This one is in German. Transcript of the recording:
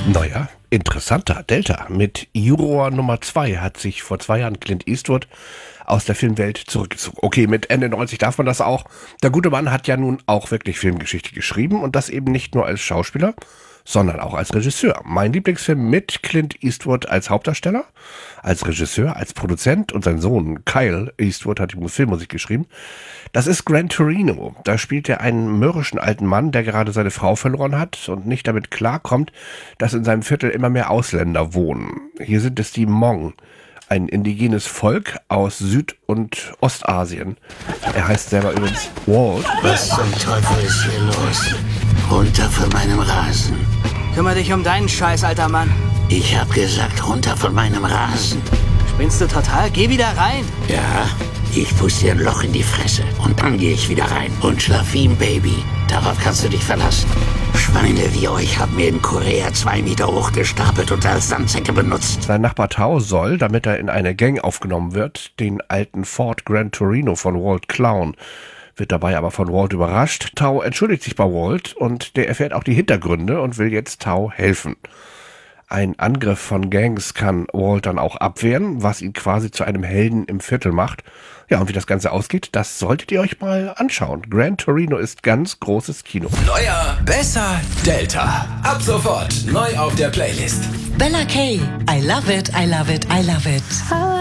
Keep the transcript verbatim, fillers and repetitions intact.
Naja, interessanter. Delta. Mit Juror Nummer zwei hat sich vor zwei Jahren Clint Eastwood aus der Filmwelt zurückgezogen. Okay, mit Ende neunzig darf man das auch. Der gute Mann hat ja nun auch wirklich Filmgeschichte geschrieben und das eben nicht nur als Schauspieler, sondern auch als Regisseur. Mein Lieblingsfilm mit Clint Eastwood als Hauptdarsteller, als Regisseur, als Produzent und sein Sohn Kyle Eastwood hat die Filmmusik geschrieben. Das ist Gran Torino. Da spielt er einen mürrischen alten Mann, der gerade seine Frau verloren hat und nicht damit klarkommt, dass in seinem Viertel immer mehr Ausländer wohnen. Hier sind es die Hmong, ein indigenes Volk aus Süd- und Ostasien. Er heißt selber übrigens Walt. Was zum Teufel ist hier los? Runter von meinem Rasen. Kümmer dich um deinen Scheiß, alter Mann. Ich hab gesagt, runter von meinem Rasen. Spinnst du total? Geh wieder rein. Ja, ich puste dir ein Loch in die Fresse und dann gehe ich wieder rein. Und schlaf wie ein Baby. Darauf kannst du dich verlassen. Schweine wie euch haben mir in Korea zwei Meter hoch gestapelt und als Sandsäcke benutzt. Sein Nachbar Tao soll, damit er in eine Gang aufgenommen wird, den alten Ford Gran Torino von Walt klauen. Wird dabei aber von Walt überrascht. Tao entschuldigt sich bei Walt und der erfährt auch die Hintergründe und will jetzt Tao helfen. Ein Angriff von Gangs kann Walt dann auch abwehren, was ihn quasi zu einem Helden im Viertel macht. Ja, und wie das Ganze ausgeht, das solltet ihr euch mal anschauen. Gran Torino ist ganz großes Kino. Neuer, besser, Delta. Ab sofort neu auf der Playlist. Bella K. I love it, I love it, I love it.